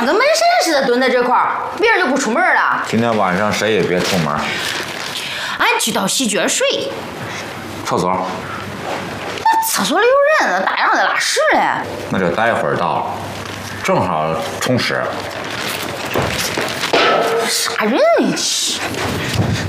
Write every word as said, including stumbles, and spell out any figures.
像个门神似的蹲在这块儿，别人就不出门了。 今天晚上谁也别出门。 俺知道洗脚水。 厕所。 那厕所里有人，大让在拉屎嘞。 那就待会儿到了，正好冲屎。 啥人呀？